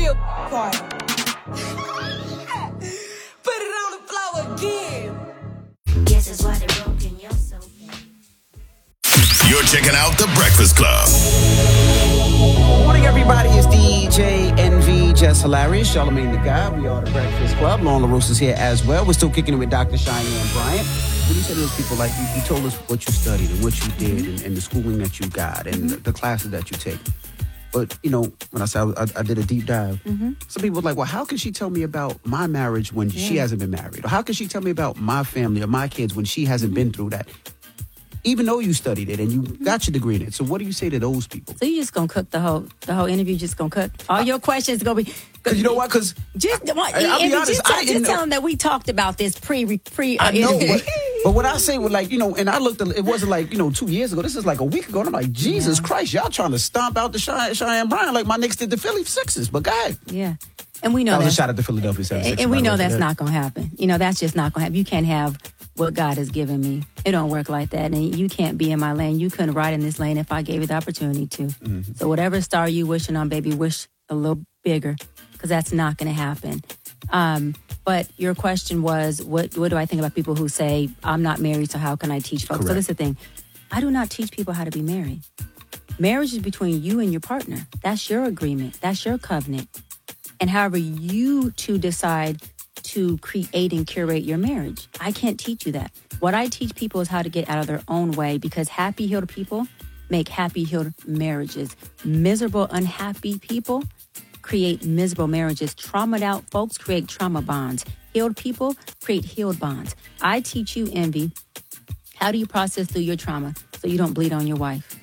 real part. Put it on the floor again. Guess it's why they broke in your soul. You're checking out The Breakfast Club. Morning, everybody. It's DJ NV, Just Hilarious, Charlamagne the Guy. We are The Breakfast Club. Lauren LaRosa is here as well. We're still kicking it with Dr. Cheyenne Bryant. What do you say to those people? Like, you told us what you studied and what you did and the schooling that you got and the classes that you take. But, you know, when I said I did a deep dive, some people were like, well, how can she tell me about my marriage when she hasn't been married? Or how can she tell me about my family or my kids when she hasn't been through that? Even though you studied it and you got your degree in it. So what do you say to those people? So you just gonna cook the whole interview? Just gonna cook all your questions? Gonna be because you know what? Because I'll be honest, just tell them that we talked about this pre. I know, but what I say was like, you know, and I looked. It wasn't like 2 years ago. This is like a week ago. And I'm like, Jesus Christ, y'all trying to stomp out the Cheyenne Bryant like my Knicks did the Philly Sixers. But go ahead. Yeah. And we know that was a shot at the Philadelphia 76ers. And we know that's not going to happen. You know, that's just not going to happen. You can't have what God has given me. It don't work like that. And you can't be in my lane. You couldn't ride in this lane if I gave you the opportunity to. So whatever star you wishing on, baby, wish a little bigger, because that's not going to happen. But your question was, what do I think about people who say, I'm not married, so how can I teach folks? Correct. So this is the thing. I do not teach people how to be married. Marriage is between you and your partner. That's your agreement. That's your covenant. And however you two decide to create and curate your marriage, I can't teach you that. What I teach people is how to get out of their own way, because happy, healed people make happy, healed marriages. Miserable, unhappy people create miserable marriages. Traumatized out folks create trauma bonds. Healed people create healed bonds. I teach you, Envy, how do you process through your trauma so you don't bleed on your wife?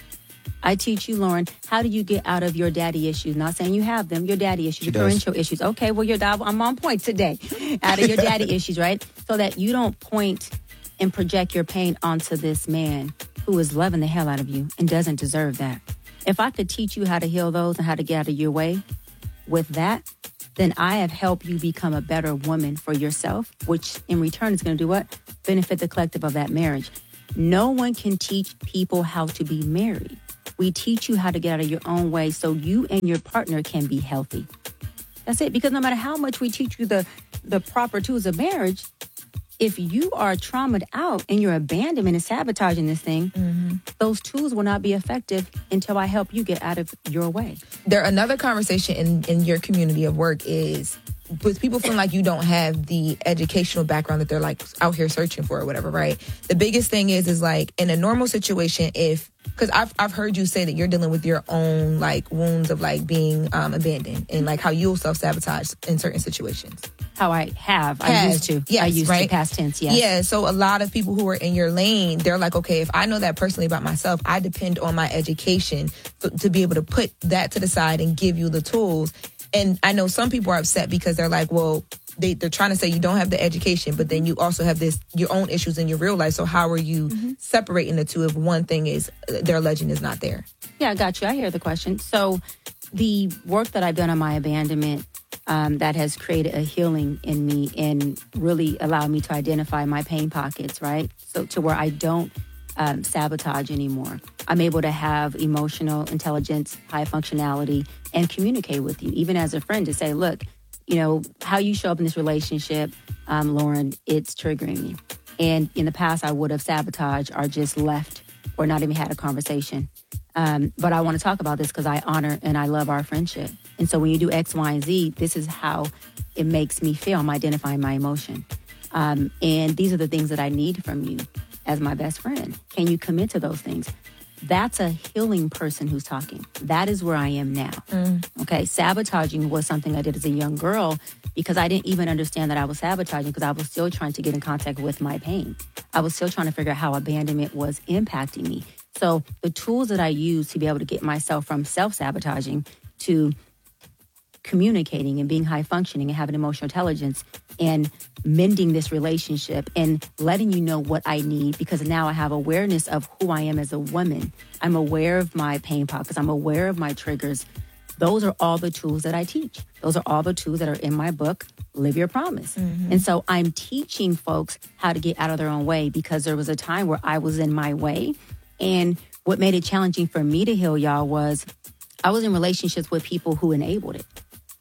I teach you, Lauren, how do you get out of your daddy issues? Not saying you have them, your daddy issues, your parental issues. Okay, well, I'm on point today. Out of your daddy issues, right? So that you don't point and project your pain onto this man who is loving the hell out of you and doesn't deserve that. If I could teach you how to heal those and how to get out of your way with that, then I have helped you become a better woman for yourself, which in return is going to do what? Benefit the collective of that marriage. No one can teach people how to be married. We teach you how to get out of your own way so you and your partner can be healthy. That's it. Because no matter how much we teach you the proper tools of marriage, if you are traumatized out and you're abandonment and sabotaging this thing, those tools will not be effective until I help you get out of your way. Another conversation in your community of work is with people feeling like you don't have the educational background that they're like out here searching for or whatever, right? The biggest thing is like in a normal situation, because I've heard you say that you're dealing with your own like wounds of like being abandoned and like how you'll self-sabotage in certain situations. How I used to. Yes, I used right? to, past tense, yes. Yeah, so a lot of people who are in your lane, they're like, okay, if I know that personally about myself, I depend on my education to be able to put that to the side and give you the tools. And I know some people are upset because they're like, well, they're trying to say you don't have the education, but then you also have your own issues in your real life. So how are you separating the two if one thing is their legend is not there? Yeah, I got you. I hear the question. So the work that I've done on my abandonment, that has created a healing in me and really allowed me to identify my pain pockets, right? So to where I don't sabotage anymore. I'm able to have emotional intelligence, high functionality, and communicate with you, even as a friend, to say, look, you know, how you show up in this relationship, Lauren, it's triggering me. And in the past, I would have sabotaged or just left or not even had a conversation. But I want to talk about this because I honor and I love our friendship. And so when you do X, Y, and Z, this is how it makes me feel. I'm identifying my emotion. And these are the things that I need from you as my best friend. Can you commit to those things? That's a healing person who's talking. That is where I am now. Okay. Sabotaging was something I did as a young girl because I didn't even understand that I was sabotaging because I was still trying to get in contact with my pain. I was still trying to figure out how abandonment was impacting me. So the tools that I use to be able to get myself from self-sabotaging to communicating and being high functioning and having emotional intelligence and mending this relationship and letting you know what I need, because now I have awareness of who I am as a woman. I'm aware of my pain pockets. I'm aware of my triggers. Those are all the tools that I teach. Those are all the tools that are in my book, Live Your Promise. And so I'm teaching folks how to get out of their own way because there was a time where I was in my way. And what made it challenging for me to heal, y'all, was I was in relationships with people who enabled it.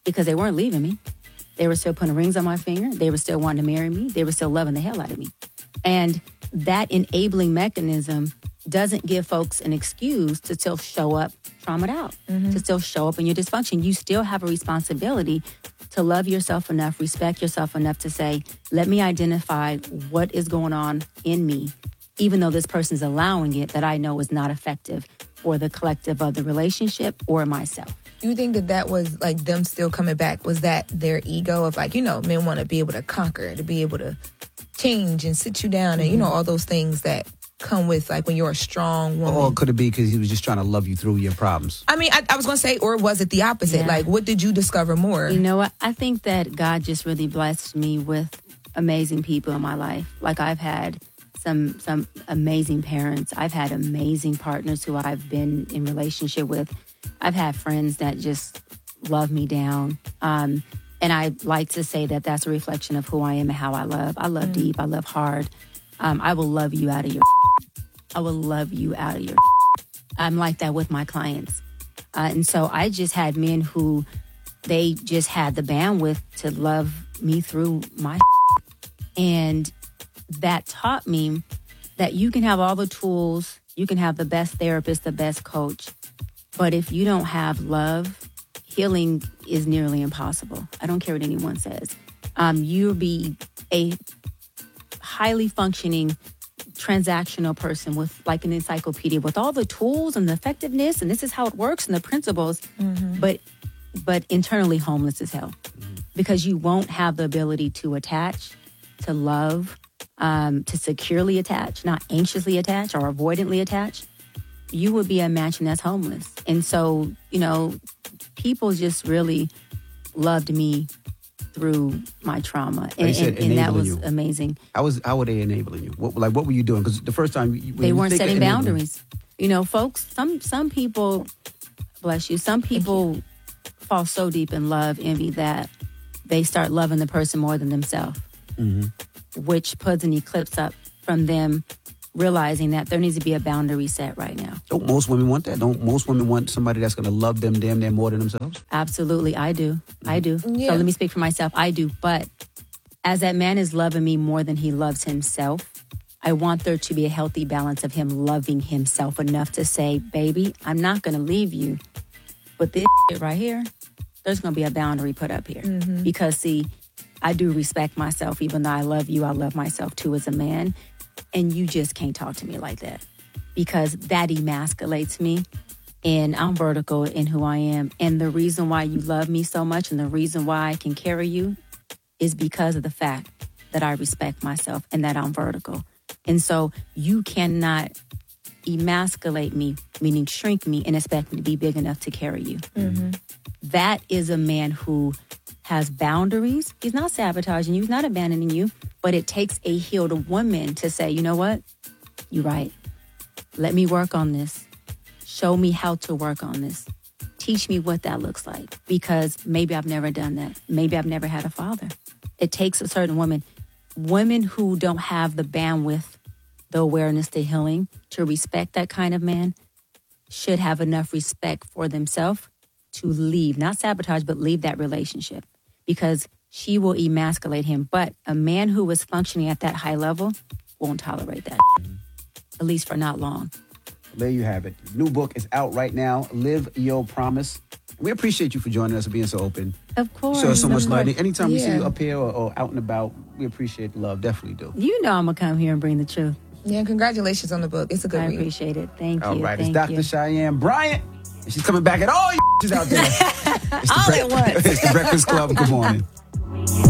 because they weren't leaving me. They were still putting rings on my finger. They were still wanting to marry me. They were still loving the hell out of me. And that enabling mechanism doesn't give folks an excuse to still show up traumatized out, to still show up in your dysfunction. You still have a responsibility to love yourself enough, respect yourself enough to say, let me identify what is going on in me, even though this person's allowing it, that I know is not effective for the collective of the relationship or myself. You think that was like them still coming back? Was that their ego of like, men want to be able to conquer, to be able to change and sit you down and, all those things that come with like when you're a strong woman? Or could it be because he was just trying to love you through your problems? I mean, I was going to say, or was it the opposite? Yeah. Like, what did you discover more? You know what? I think that God just really blessed me with amazing people in my life. Like I've had some amazing parents. I've had amazing partners who I've been in relationship with. I've had friends that just love me down. And I like to say that that's a reflection of who I am and how I love. I love deep. I love hard. I will love you out of your I will love you out of your I'm like that with my clients. And so I just had men who they just had the bandwidth to love me through my and that taught me that you can have all the tools, you can have the best therapist, the best coach, but if you don't have love, healing is nearly impossible. I don't care what anyone says. You'll be a highly functioning transactional person with like an encyclopedia with all the tools and the effectiveness and this is how it works and the principles, but internally homeless as hell because you won't have the ability to attach, to love, to securely attach, not anxiously attach or avoidantly attach. You would be a mansion that's homeless. And so, people just really loved me through my trauma. And that was amazing. How were they enabling you? What were you doing? Because the first time... They weren't setting boundaries. Folks, some people, bless you, some people fall so deep in love, envy, that they start loving the person more than themselves, which puts an eclipse up from them realizing that there needs to be a boundary set right now. Don't most women want that? Don't most women want somebody that's going to love them damn near more than themselves? Absolutely, I do. I do. Yeah. So let me speak for myself. I do. But as that man is loving me more than he loves himself, I want there to be a healthy balance of him loving himself enough to say, baby, I'm not going to leave you. But this shit right here, there's going to be a boundary put up here. Because, see, I do respect myself. Even though I love you, I love myself too as a man. And you just can't talk to me like that because that emasculates me and I'm vertical in who I am. And the reason why you love me so much and the reason why I can carry you is because of the fact that I respect myself and that I'm vertical. And so you cannot emasculate me, meaning shrink me and expect me to be big enough to carry you. That is a man who has boundaries. He's not sabotaging you. He's not abandoning you. But it takes a healed woman to say, you know what? You're right. Let me work on this. Show me how to work on this. Teach me what that looks like. Because maybe I've never done that. Maybe I've never had a father. It takes a certain woman. Women who don't have the bandwidth, the awareness, the healing to respect that kind of man should have enough respect for themselves to leave, not sabotage, but leave that relationship. Because she will emasculate him. But a man who is functioning at that high level won't tolerate that. At least for not long. There you have it. New book is out right now. Live Your Promise. We appreciate you for joining us and being so open. Of course. Show us so much of love. course. Anytime we see you up here or out and about, we appreciate the love. Definitely do. You know I'm going to come here and bring the truth. Yeah, congratulations on the book. It's a good I read. appreciate it. Thank you. All right. Thank It's Dr. you. Cheyenne Bryant. And she's coming back at all you out there. It's All at once. It's the Breakfast Club. Good morning.